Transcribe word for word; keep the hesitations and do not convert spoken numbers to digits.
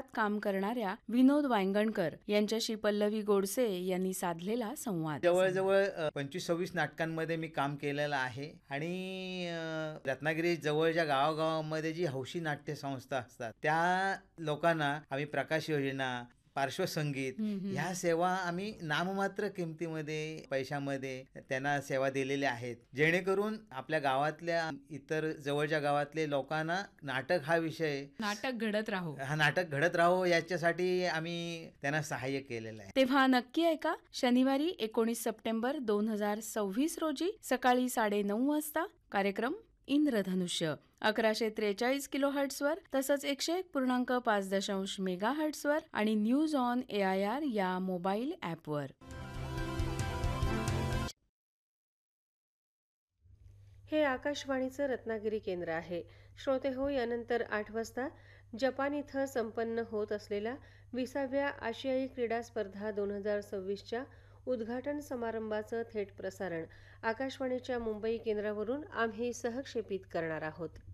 काम करणाऱ्या विनोद वांगणकर यांच्याशी पल्लवी गोडसे यांनी साधलेला संवाद. जवळजवळ पंचवीस सव्वीस नाटकांमध्ये मी काम केलेलं आहे आणि रत्नागिरी जवळच्या गावागावामध्ये जी हौशी नाट्य संस्था असतात त्या लोकांना आम्ही प्रकाश योजना, पार्श्वसंगीत ह्या सेवा आम्ही नाममात्र किमतीमध्ये पैशामध्ये त्यांना सेवा दिलेल्या आहेत, जेणेकरून आपल्या गावातल्या इतर जवळच्या गावातले लोकांना नाटक हा विषय नाटक घडत राहो हा नाटक घडत राहो याच्यासाठी आम्ही त्यांना सहाय्य केलेलं आहे. तेव्हा नक्की ऐका. शनिवारी एकोणीस सप्टेंबर दोन हजार सव्वीस रोजी सकाळी साडे नऊ वाजता कार्यक्रम इंद्रधनुष्य अकराशे त्रेचाळीस किलो हर्ट्सवर तसंच एकशे एक पूर्णांक पाच दशांश मेगा हर्ट्सवर आणि news on A I R या मोबाईल ॲपवर. हे आकाशवाणीचं रत्नागिरी केंद्र आहे. श्रोते हो, यानंतर आठ वाजता जपान इथं संपन्न होत असलेल्या विसाव्या आशियाई क्रीडा स्पर्धा दोन हजार सव्वीसच्या उद्घाटन समारंभाचं थेट प्रसारण आकाशवाणीच्या मुंबई केंद्रावरून आम्ही सहक्षेपित करणार आहोत.